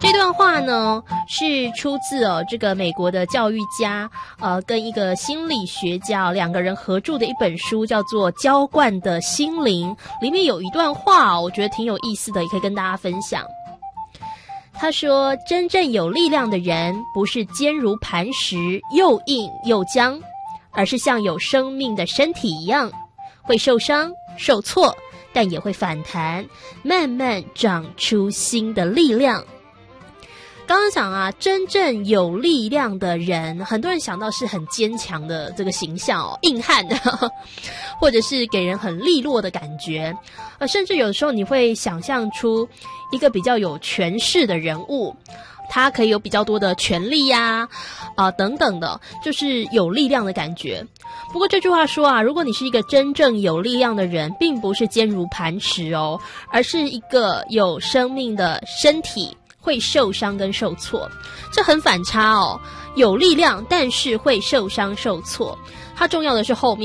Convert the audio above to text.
这段话呢是出自这个美国的教育家跟一个心理学家两个人合著的一本书，叫做《浇灌的心灵》，里面有一段话我觉得挺有意思的，也可以跟大家分享。他说，真正有力量的人不是坚如磐石，又硬又僵，而是像有生命的身体一样，会受伤受挫，但也会反弹，慢慢长出新的力量。刚刚讲啊，真正有力量的人，很多人想到是很坚强的这个形象硬汉的，或者是给人很利落的感觉，甚至有的时候你会想象出一个比较有权势的人物，他可以有比较多的权力呀，等等的，就是有力量的感觉。不过这句话说啊，如果你是一个真正有力量的人，并不是坚如磐石而是一个有生命的身体，会受伤跟受挫，这很反差有力量但是会受伤受挫。它重要的是后面